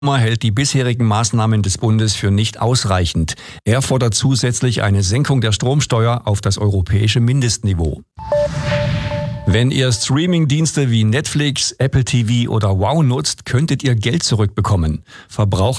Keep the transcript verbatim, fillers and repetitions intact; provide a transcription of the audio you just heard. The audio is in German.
hält die bisherigen Maßnahmen des Bundes für nicht ausreichend. Er fordert zusätzlich eine Senkung der Stromsteuer auf das europäische Mindestniveau. Wenn ihr Streaming-Dienste wie Netflix, Apple T V oder Wow nutzt, könntet ihr Geld zurückbekommen. Verbraucher